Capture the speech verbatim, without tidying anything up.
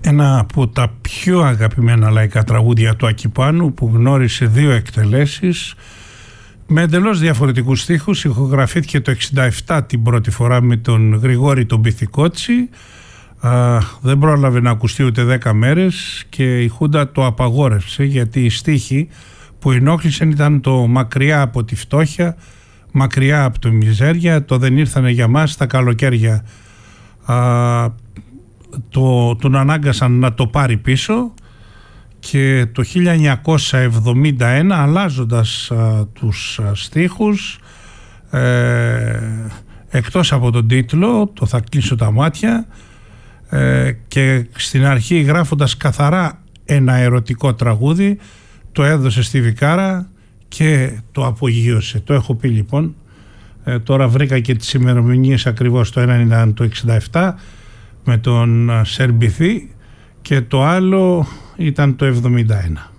ένα από τα πιο αγαπημένα λαϊκά τραγούδια του Ακιπάνου, που γνώρισε δύο εκτελέσεις με εντελώς διαφορετικούς στίχους. Ηχογραφήθηκε το εξήντα επτά την πρώτη φορά με τον Γρηγόρη τον Πυθικότσι. Α, δεν πρόλαβε να ακουστεί ούτε δέκα μέρες και η Χούντα το απαγόρευσε, γιατί οι στίχοι που ενόχλησαν ήταν το «Μακριά από τη φτώχεια», «Μακριά από τη μιζέρια», το «Δεν ήρθανε για μας τα καλοκαίρια». Α, το, τον ανάγκασαν να το πάρει πίσω και το χίλια εννιακόσια εβδομήντα ένα, αλλάζοντας α, τους α, στίχους, ε, εκτός από τον τίτλο, το «Θα κλείσω τα μάτια», ε, και στην αρχή γράφοντας καθαρά ένα ερωτικό τραγούδι, το έδωσε στη Βικάρα και το απογείωσε. Το έχω πει λοιπόν, ε, τώρα βρήκα και τις ημερομηνίες ακριβώς. Το ένα ήταν το εξήντα επτά με τον Σερμπιθή και το άλλο ήταν το εβδομήντα ένα.